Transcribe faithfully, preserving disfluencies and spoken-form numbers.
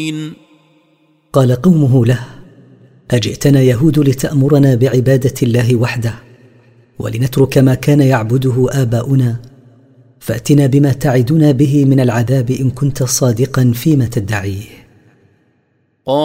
قال قومه له: أجئتنا يهود لتأمرنا بعبادة الله وحده ولنترك ما كان يعبده آباؤنا؟ فأتنا بما تعدنا به من العذاب إن كنت صادقا فيما تدعيه.